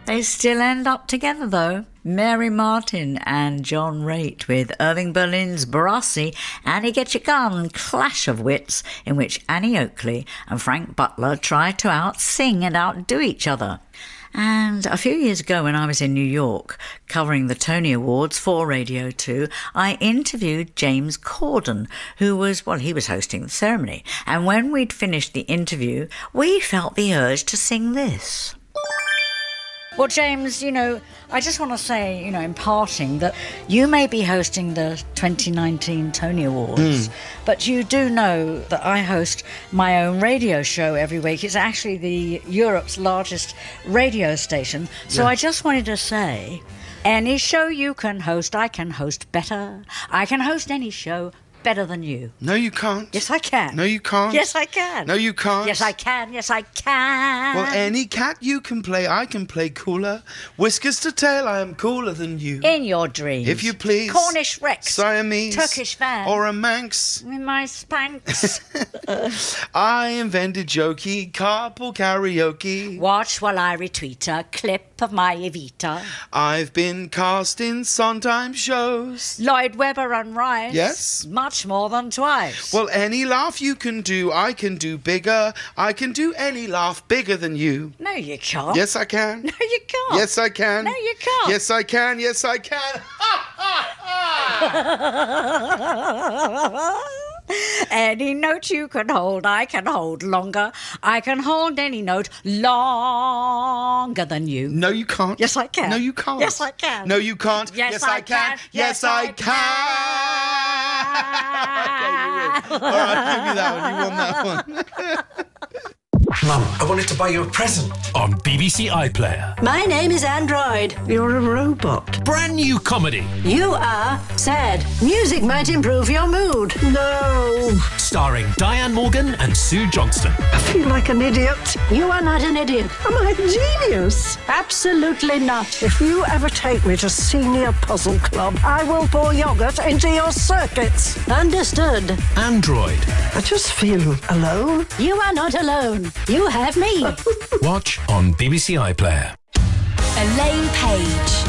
They still end up together, though. Mary Martin and John Raitt with Irving Berlin's Barassi, Annie Get Your Gun, clash of wits in which Annie Oakley and Frank Butler try to out-sing and outdo each other. And a few years ago when I was in New York covering the Tony Awards for Radio 2, I interviewed James Corden, who was hosting the ceremony. And when we'd finished the interview, we felt the urge to sing this. Well, James, I just want to say, in parting, that you may be hosting the 2019 Tony Awards, but you do know that I host my own radio show every week. It's actually Europe's largest radio station. So I just wanted to say, any show you can host, I can host better. I can host any show better than you. No, you can't. Yes, I can. No, you can't. Yes, I can. No, you can't. Yes, I can. Yes, I can. Well, any cat you can play, I can play cooler. Whiskers to tail, I am cooler than you. In your dreams. If you please. Cornish Rex. Siamese. Turkish van. Or a Manx. In my Spanx. I invented jokey, carpool karaoke. Watch while I retweet a clip of my Evita. I've been cast in Sondheim shows. Lloyd Webber and Rice. Yes. Much more than twice. Well, any laugh you can do, I can do bigger. I can do any laugh bigger than you. No, you can't. Yes, I can. No, you can't. Yes, I can. No, you can't. Yes, I can. Yes, I can. Any note you can hold, I can hold longer. I can hold any note longer than you. No, you can't. Yes, I can. No, you can't. Yes, I can. No, you can't. Yes, I can. Yes, I can. Okay, you win. All right, I'll give you that one. You won that one. Mum, I wanted to buy you a present. On BBC iPlayer. My name is Android. You're a robot. Brand new comedy. You are sad. Music might improve your mood. No. Starring Diane Morgan and Sue Johnston. I feel like an idiot. You are not an idiot. Am I a genius? Absolutely not. If you ever take me to Senior Puzzle Club, I will pour yoghurt into your circuits. Understood. Android. I just feel alone. You are not alone. You have me. Watch on BBC iPlayer. Elaine Page.